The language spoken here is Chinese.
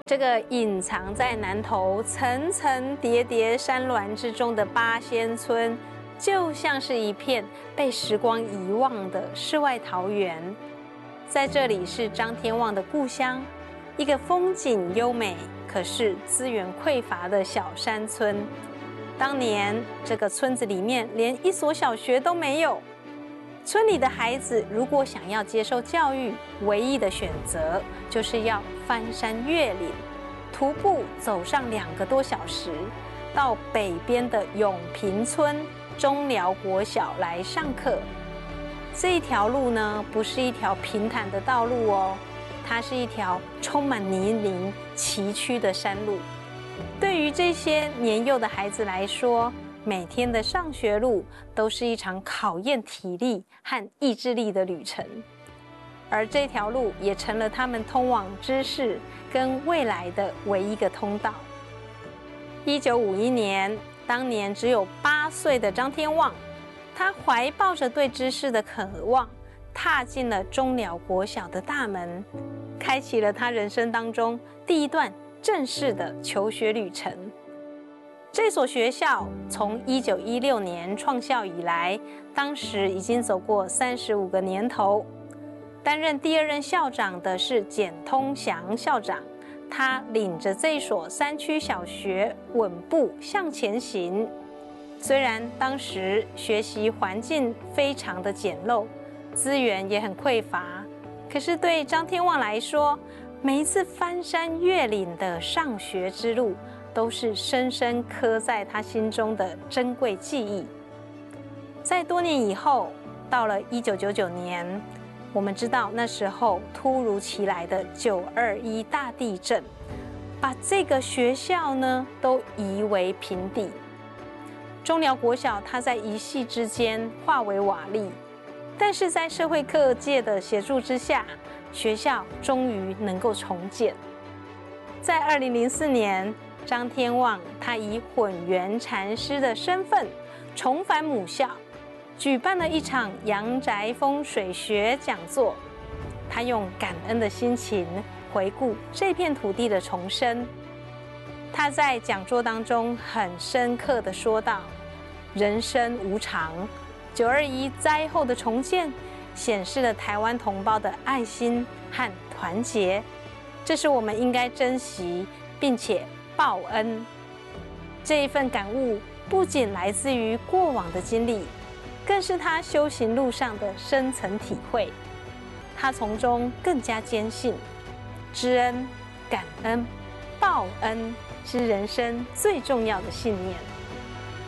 这个隐藏在南投层层叠叠山峦之中的八仙村，就像是一片被时光遗忘的世外桃源。在这里是张天旺的故乡，一个风景优美，可是资源匮乏的小山村。当年这个村子里面连一所小学都没有。村里的孩子如果想要接受教育，唯一的选择就是要翻山越岭，徒步走上2个多小时，到北边的永平村中寮国小来上课。这一条路呢，不是一条平坦的道路哦，它是一条充满泥泞崎岖的山路。对于这些年幼的孩子来说，每天的上学路都是一场考验体力和意志力的旅程，而这条路也成了他们通往知识跟未来的唯一个通道。1951年，当年只有8岁的张天旺，他怀抱着对知识的渴望，踏进了中寮国小的大门，开启了他人生当中第一段正式的求学旅程。这所学校从1916年创校以来，当时已经走过35个年头。担任第2任校长的是简通祥校长，他领着这所山区小学稳步向前行。虽然当时学习环境非常的简陋，资源也很匮乏，可是对张天旺来说，每一次翻山越岭的上学之路，都是深深刻在他心中的珍贵记忆。在多年以后，到了1999年，我们知道那时候突如其来的921大地震，把这个学校呢都夷为平地。中寮国小它在一夕之间化为瓦砾，但是在社会各界的协助之下，学校终于能够重建。在2004年，张天旺他以混元禅师的身份重返母校，举办了一场阳宅风水学讲座。他用感恩的心情回顾这片土地的重生。他在讲座当中很深刻地说道：人生无常，921灾后的重建显示了台湾同胞的爱心和团结，这是我们应该珍惜并且报恩。这一份感悟不仅来自于过往的经历，更是他修行路上的深层体会。他从中更加坚信，知恩、感恩、报恩是人生最重要的信念。